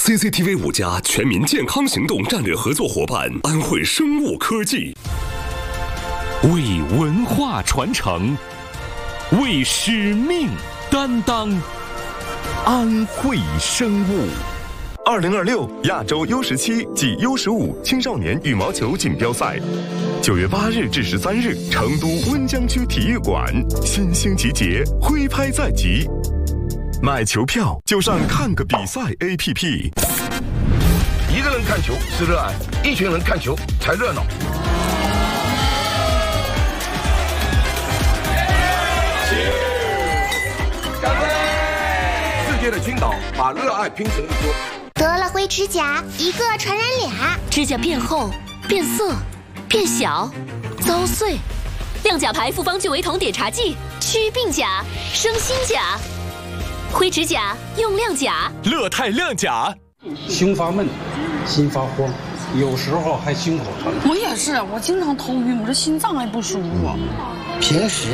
CCTV 5家全民健康行动战略合作伙伴安慧生物科技， 为文化传承，为使命担当。安慧生物。 2026亚洲 U17暨 U15青少年羽毛球锦标赛，9月8日至13日，成都温江区体育馆，新星集结，挥拍在即。买球票就上看个比赛 APP。 一个人看球是热爱，一群人看球才热闹。干杯！世界的青岛把热爱拼成一桌。 得了灰指甲，一个传染俩， 指甲变厚、变色、变小、遭碎。亮甲牌复方聚维酮碘茶剂，祛病甲，生新甲。灰指甲用亮甲， 乐泰亮甲。 胸发闷，心发慌，有时候还胸口疼。 我也是，我经常头晕，我这心脏还不舒服。 平时